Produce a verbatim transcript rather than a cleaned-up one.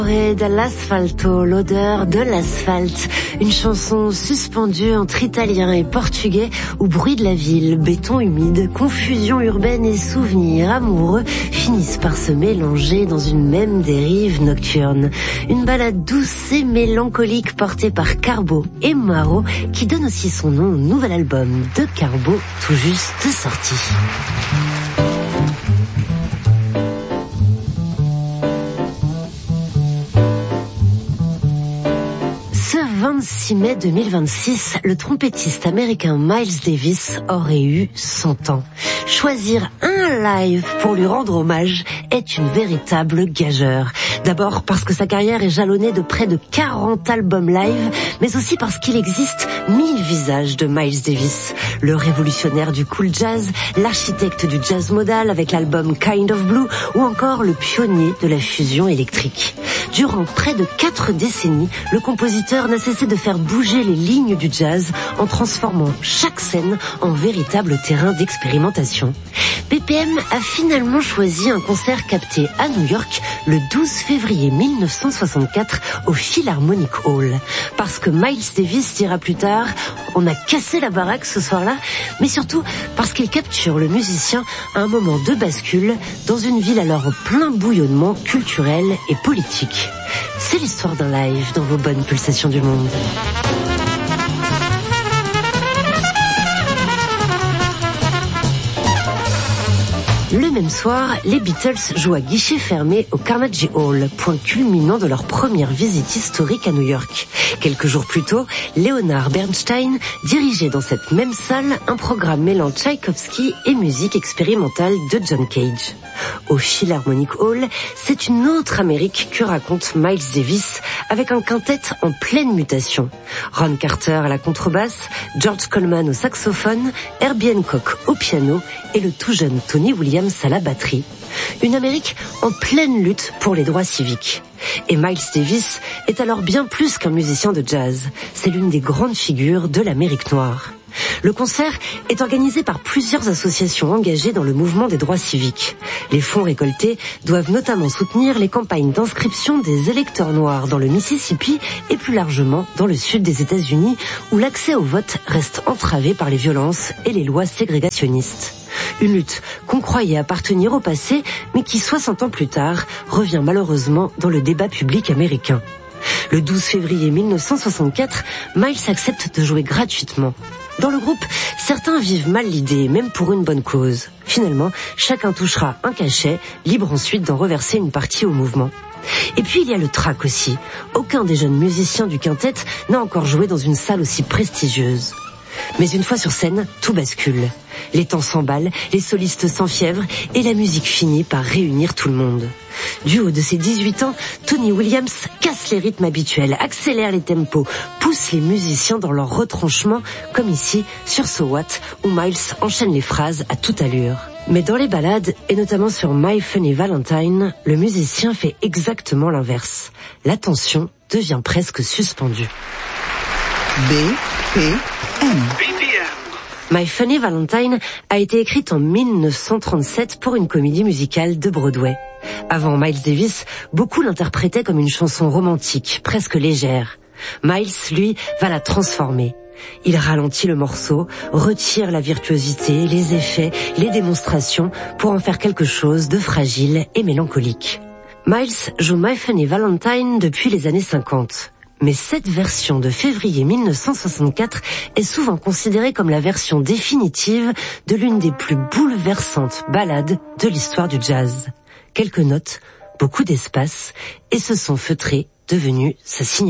Dall'asfalto, l'odeur de l'asphalte, une chanson suspendue entre italien et portugais où bruit de la ville, béton humide, confusion urbaine et souvenirs amoureux finissent par se mélanger dans une même dérive nocturne. Une balade douce et mélancolique portée par Carbo et Maro qui donne aussi son nom au nouvel album de Carbo tout juste sorti. vingt-six mai deux mille vingt-six, le trompettiste américain Miles Davis aurait eu cent ans. Choisir un live pour lui rendre hommage est une véritable gageure. D'abord parce que sa carrière est jalonnée de près de quarante albums live, mais aussi parce qu'il existe mille visages de Miles Davis. Le révolutionnaire du cool jazz, l'architecte du jazz modal avec l'album Kind of Blue, ou encore le pionnier de la fusion électrique. Durant près de quatre décennies, le compositeur n'a cessé de faire bouger les lignes du jazz en transformant chaque scène en véritable terrain d'expérimentation. B P M a finalement choisi un concert capté à New York le douze février mille neuf cent soixante-quatre au Philharmonic Hall. Parce que Miles Davis dira plus tard « On a cassé la baraque ce soir-là », mais surtout parce qu'il capture le musicien à un moment de bascule dans une ville alors en plein bouillonnement culturel et politique. C'est l'histoire d'un live dans vos bonnes pulsations du monde. Le même soir, les Beatles jouent à guichet fermé au Carnegie Hall, point culminant de leur première visite historique à New York. Quelques jours plus tôt, Leonard Bernstein dirigeait dans cette même salle un programme mêlant Tchaïkovski et musique expérimentale de John Cage. Au Philharmonic Hall, c'est une autre Amérique que raconte Miles Davis avec un quintet en pleine mutation. Ron Carter à la contrebasse, George Coleman au saxophone, Herbie Hancock au piano et le tout jeune Tony Williams à la batterie. Une Amérique en pleine lutte pour les droits civiques. Et Miles Davis est alors bien plus qu'un musicien de jazz. C'est l'une des grandes figures de l'Amérique noire. Le concert est organisé par plusieurs associations engagées dans le mouvement des droits civiques. Les fonds récoltés doivent notamment soutenir les campagnes d'inscription des électeurs noirs dans le Mississippi et plus largement dans le sud des États-Unis où l'accès au vote reste entravé par les violences et les lois ségrégationnistes. Une lutte qu'on croyait appartenir au passé, mais qui, soixante ans plus tard, revient malheureusement dans le débat public américain. Le douze février mille neuf cent soixante-quatre, Miles accepte de jouer gratuitement. Dans le groupe, certains vivent mal l'idée, même pour une bonne cause. Finalement, chacun touchera un cachet, libre ensuite d'en reverser une partie au mouvement. Et puis il y a le trac aussi. Aucun des jeunes musiciens du quintet n'a encore joué dans une salle aussi prestigieuse. Mais une fois sur scène, tout bascule. Les temps s'emballent, les solistes s'enfièvrent et la musique finit par réunir tout le monde. Du haut de ses dix-huit ans, Tony Williams casse les rythmes habituels, accélère les tempos, pousse les musiciens dans leur retranchement, comme ici sur So What, où Miles enchaîne les phrases à toute allure. Mais dans les ballades, et notamment sur My Funny Valentine, le musicien fait exactement l'inverse. La tension devient presque suspendue. B P M. My Funny Valentine a été écrite en mille neuf cent trente-sept pour une comédie musicale de Broadway. Avant Miles Davis, beaucoup l'interprétaient comme une chanson romantique, presque légère. Miles, lui, va la transformer. Il ralentit le morceau, retire la virtuosité, les effets, les démonstrations pour en faire quelque chose de fragile et mélancolique. Miles joue My Funny Valentine depuis les années cinquante. Mais cette version de février mille neuf cent soixante-quatre est souvent considérée comme la version définitive de l'une des plus bouleversantes ballades de l'histoire du jazz. Quelques notes, beaucoup d'espace, et ce son feutré devenu sa signature.